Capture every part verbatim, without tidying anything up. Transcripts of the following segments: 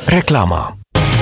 Reklama.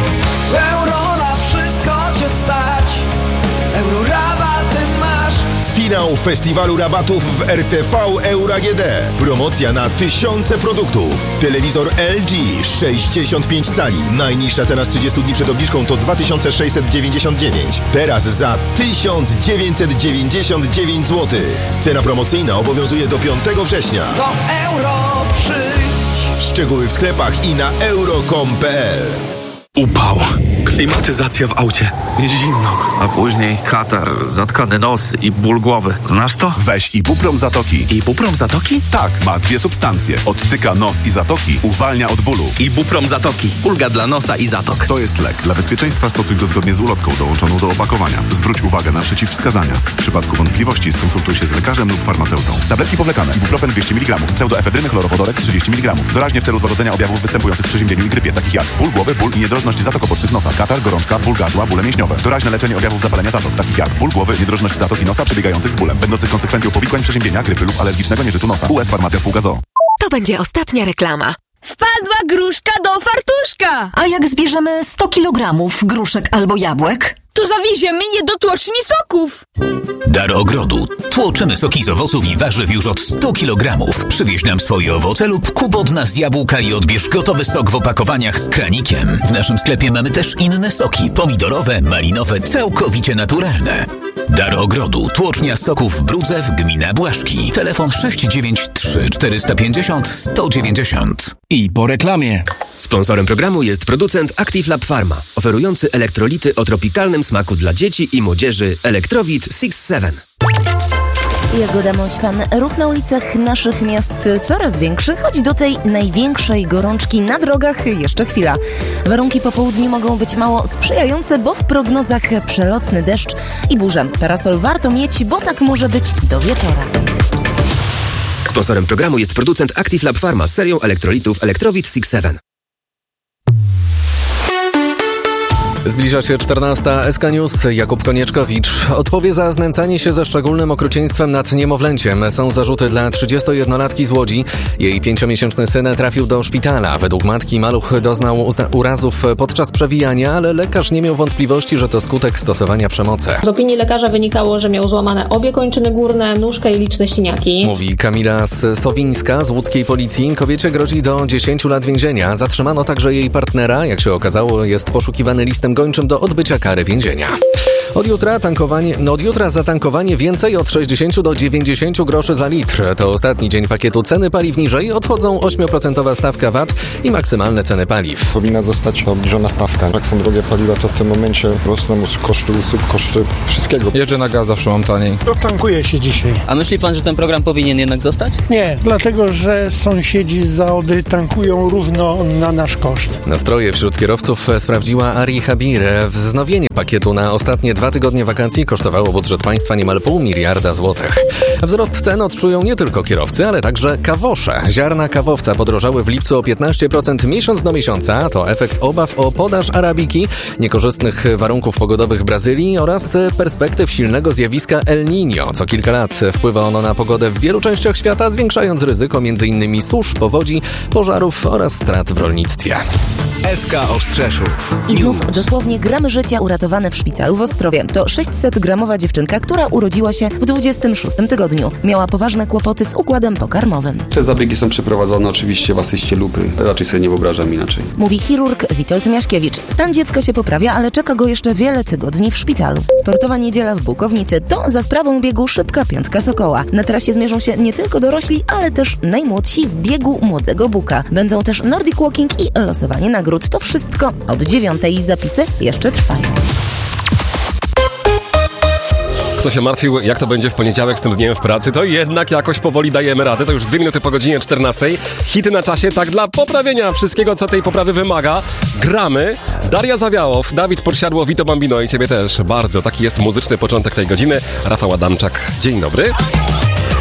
Euro na wszystko cię stać. Euro rabaty masz. Finał festiwalu rabatów w R T V Euro A G D. Promocja na tysiące produktów. Telewizor L G sześćdziesiąt pięć cali. Najniższa cena z trzydziestu dni przed obniżką to dwa tysiące sześćset dziewięćdziesiąt dziewięć. Teraz za tysiąc dziewięćset dziewięćdziesiąt dziewięć złotych. Cena promocyjna obowiązuje do piątego września. Do euro przyjdź. Szczegóły w sklepach i na euro kropka com kropka p l. Upał. Klimatyzacja w aucie. Jest zimno. A później katar, zatkany nos i ból głowy. Znasz to? Weź Ibuprom Zatoki. Ibuprom Zatoki? Tak, ma dwie substancje. Odtyka nos i zatoki, uwalnia od bólu. Ibuprom Zatoki. Ulga dla nosa i zatok. To jest lek. Dla bezpieczeństwa stosuj go zgodnie z ulotką dołączoną do opakowania. Zwróć uwagę na przeciwwskazania. W przypadku wątpliwości skonsultuj się z lekarzem lub farmaceutą. Tabletki powlekane. Ibuprofen dwieście miligramów. Pseudoefedryny chlorowodorek trzydzieści miligramów. Doraźnie w celu złagodzenia objawów występujących w przeziębieniu i grypie, takich jak ból głowy, ból i niedrożność zatok obocznych nosa, katar, gorączka, ból gardła, bóle mięśniowe. Doraźne leczenie objawów zapalenia zatok, takich jak ból głowy, niedrożność zatoki nosa przebiegających z bólem, będących konsekwencją powikłań przeziębienia, grypy lub alergicznego nieżytu nosa. U S Farmacja Spółka z o o. To będzie ostatnia reklama. Wpadła gruszka do fartuszka! A jak zbierzemy sto kilogramów gruszek albo jabłek? To zawieziemy je do tłoczni soków. Dar ogrodu. Tłoczymy soki z owoców i warzyw już od stu kilogramów. Przywieź nam swoje owoce lub kup od nas jabłka i odbierz gotowy sok w opakowaniach z kranikiem. W naszym sklepie mamy też inne soki. Pomidorowe, malinowe, całkowicie naturalne. Dar ogrodu. Tłocznia soków Brudzew, gmina Błaszki. Telefon sześć dziewięć trzy cztery pięć zero sto dziewięćdziesiąt. I po reklamie. Sponsorem programu jest producent Active Lab Pharma, oferujący elektrolity o tropikalnym smaku dla dzieci i młodzieży Elektrowit sześć siedem. Jagoda Mośpan. Ruch na ulicach naszych miast coraz większy, choć do tej największej gorączki na drogach jeszcze chwila. Warunki po południu mogą być mało sprzyjające, bo w prognozach przelotny deszcz i burza. Parasol warto mieć, bo tak może być do wieczora. Sponsorem programu jest producent Active Lab Pharma z serią elektrolitów Elektrowit sześć siedem. Zbliża się czternasta. S K News. Jakub Konieczkowicz odpowie za znęcanie się ze szczególnym okrucieństwem nad niemowlęciem. Są zarzuty dla trzydziestojednolatki z Łodzi. Jej pięciomiesięczny syn trafił do szpitala. Według matki maluch doznał urazów podczas przewijania, ale lekarz nie miał wątpliwości, że to skutek stosowania przemocy. Z opinii lekarza wynikało, że miał złamane obie kończyny górne, nóżkę i liczne siniaki. Mówi Kamila Sowińska z łódzkiej policji. Kobiecie grozi do dziesięciu lat więzienia. Zatrzymano także jej partnera. Jak się okazało, jest poszukiwany listem gończym do odbycia kary więzienia. Od jutra tankowanie, no od jutra zatankowanie więcej od sześćdziesięciu do dziewięćdziesięciu groszy za litr. To ostatni dzień pakietu ceny paliw niżej. Odchodzą ośmioprocentowa stawka V A T i maksymalne ceny paliw. Powinna zostać obniżona stawka. Jak są drogie paliwa, to w tym momencie rosną koszty usług, koszty wszystkiego. Jeżdżę na gaz, zawsze mam taniej. To tankuje się dzisiaj. A myśli pan, że ten program powinien jednak zostać? Nie, dlatego że sąsiedzi z Zaody tankują równo na nasz koszt. Nastroje wśród kierowców sprawdziła Ari Habir. Wznowienie pakietu na ostatnie dwa tygodnie wakacji kosztowało budżet państwa niemal pół miliarda złotych. Wzrost cen odczują nie tylko kierowcy, ale także kawosze. Ziarna kawowca podrożały w lipcu o piętnaście procent miesiąc do miesiąca. To efekt obaw o podaż arabiki, niekorzystnych warunków pogodowych w Brazylii oraz perspektyw silnego zjawiska El Niño. Co kilka lat wpływa ono na pogodę w wielu częściach świata, zwiększając ryzyko m.in. susz, powodzi, pożarów oraz strat w rolnictwie. S K Ostrzeszów. I znów dosłownie gramy życia uratowane w szpitalu w Ostrowie. To sześćsetgramowa dziewczynka, która urodziła się w dwudziestym szóstym tygodniu. Miała poważne kłopoty z układem pokarmowym. Te zabiegi są przeprowadzone oczywiście w asyście lupy. Raczej sobie nie wyobrażam inaczej. Mówi chirurg Witold Miaszkiewicz. Stan dziecka się poprawia, ale czeka go jeszcze wiele tygodni w szpitalu. Sportowa niedziela w Bukownicy to za sprawą biegu Szybka Piątka Sokoła. Na trasie zmierzą się nie tylko dorośli, ale też najmłodsi w biegu Młodego Buka. Będą też Nordic Walking i losowanie nagród. To wszystko od dziewiątej. Zapisy jeszcze trwają. Kto się martwił, jak to będzie w poniedziałek z tym dniem w pracy, to jednak jakoś powoli dajemy radę. To już dwie minuty po godzinie czternastej. Hity na czasie, tak dla poprawienia wszystkiego, co tej poprawy wymaga. Gramy. Daria Zawiałow, Dawid Podsiadło, Vito Bambino i ciebie też bardzo. Taki jest muzyczny początek tej godziny. Rafał Adamczak, dzień dobry.